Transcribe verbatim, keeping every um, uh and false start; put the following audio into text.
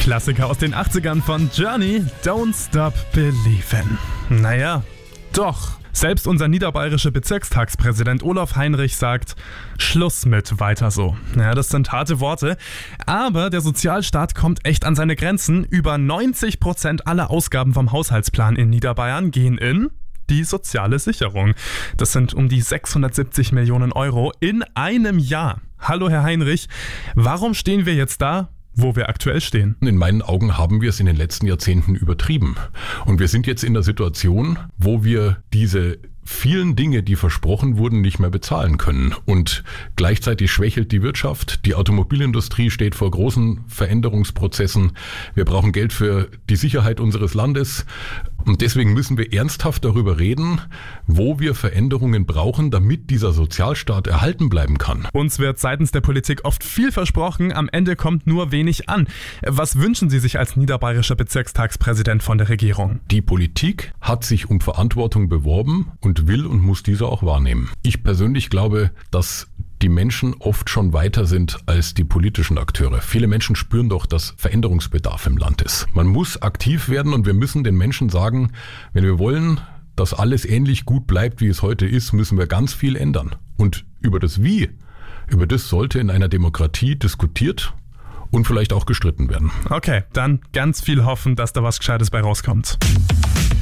Klassiker aus den achtzigern von Journey, Don't Stop Believin'. Naja, doch. Selbst unser niederbayerischer Bezirkstagspräsident Olaf Heinrich sagt, Schluss mit weiter so. Ja, das sind harte Worte, aber der Sozialstaat kommt echt an seine Grenzen. Über neunzig Prozent aller Ausgaben vom Haushaltsplan in Niederbayern gehen in die soziale Sicherung. Das sind um die sechshundertsiebzig Millionen Euro in einem Jahr. Hallo Herr Heinrich, warum stehen wir jetzt da, wo wir aktuell stehen? In meinen Augen haben wir es in den letzten Jahrzehnten übertrieben. Und wir sind jetzt in der Situation, wo wir diese vielen Dinge, die versprochen wurden, nicht mehr bezahlen können. Und gleichzeitig schwächelt die Wirtschaft. Die Automobilindustrie steht vor großen Veränderungsprozessen. Wir brauchen Geld für die Sicherheit unseres Landes. Und deswegen müssen wir ernsthaft darüber reden, wo wir Veränderungen brauchen, damit dieser Sozialstaat erhalten bleiben kann. Uns wird seitens der Politik oft viel versprochen, am Ende kommt nur wenig an. Was wünschen Sie sich als niederbayerischer Bezirkstagspräsident von der Regierung? Die Politik hat sich um Verantwortung beworben und will und muss diese auch wahrnehmen. Ich persönlich glaube, dass die Menschen oft schon weiter sind als die politischen Akteure. Viele Menschen spüren doch, dass Veränderungsbedarf im Land ist. Man muss aktiv werden und wir müssen den Menschen sagen, wenn wir wollen, dass alles ähnlich gut bleibt, wie es heute ist, müssen wir ganz viel ändern. Und über das Wie, über das sollte in einer Demokratie diskutiert und vielleicht auch gestritten werden. Okay, dann ganz viel hoffen, dass da was Gescheites bei rauskommt.